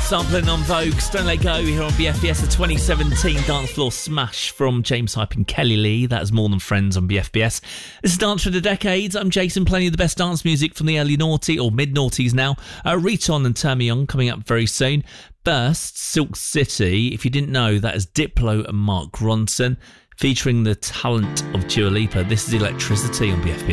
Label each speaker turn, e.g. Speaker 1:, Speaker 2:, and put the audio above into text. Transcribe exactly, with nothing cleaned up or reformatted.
Speaker 1: sampling on Vogue's Don't Let Go here on B F B S, the twenty seventeen dance floor smash from James Hype and Kelly Lee. That's More Than Friends on B F B S. This is Dance for the Decades. I'm Jason, playing you the best dance music from the early noughty or mid-noughties now. Uh, Riton and Turn Me On coming up very soon. Burst, Silk City. If you didn't know, that is Diplo and Mark Ronson featuring the talent of Dua Lipa. This is Electricity on B F B S.